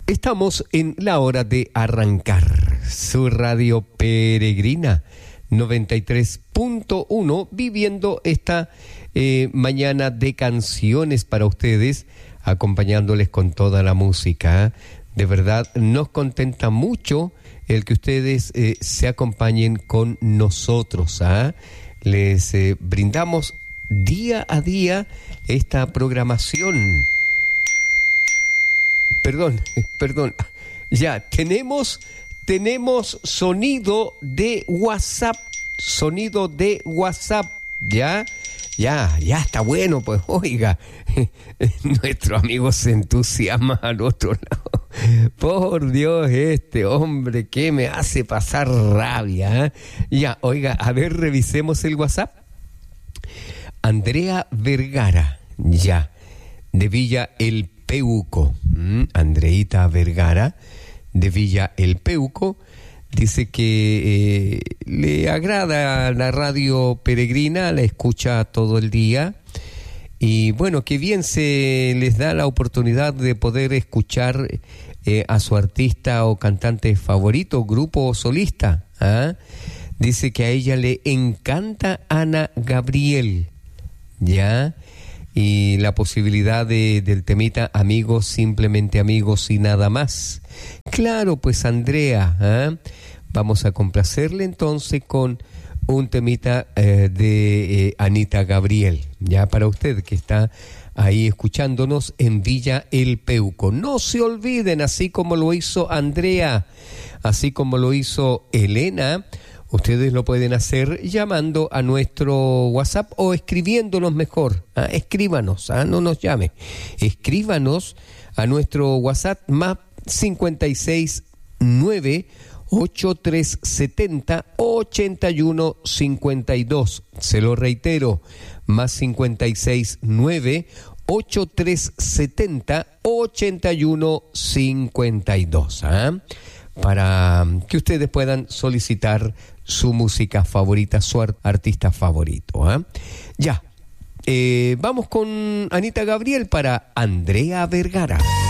Estamos en la hora de arrancar su radio peregrina 93.1, viviendo esta mañana de canciones para ustedes, acompañándoles con toda la música. De verdad, nos contenta mucho el que ustedes se acompañen con nosotros. Les brindamos día a día esta programación. Perdón, ya, tenemos sonido de WhatsApp, ya está bueno, pues, oiga, nuestro amigo se entusiasma al otro lado. Por Dios, este hombre que me hace pasar rabia, Ya, oiga, a ver, revisemos el WhatsApp. Andrea Vergara, ya, de Villa El Peuco, Andreita Vergara de Villa El Peuco, dice que le agrada la radio peregrina, la escucha todo el día y bueno, que bien se les da la oportunidad de poder escuchar a su artista o cantante favorito, grupo o solista. Dice que a ella le encanta Ana Gabriel, ya. Y la posibilidad del temita Amigos, simplemente amigos y nada más. Claro, pues Andrea, vamos a complacerle entonces con un temita de Anita Gabriel, ya para usted que está ahí escuchándonos en Villa El Peuco. No se olviden, así como lo hizo Andrea, así como lo hizo Elena, ustedes lo pueden hacer llamando a nuestro WhatsApp o escribiéndonos mejor. Escríbanos, no nos llame. Escríbanos a nuestro WhatsApp más 569-8370-8152. Se lo reitero, más 569-8370-8152. Para que ustedes puedan solicitar su música favorita, su artista favorito. Ya, vamos con Anita Gabriel para Andrea Vergara.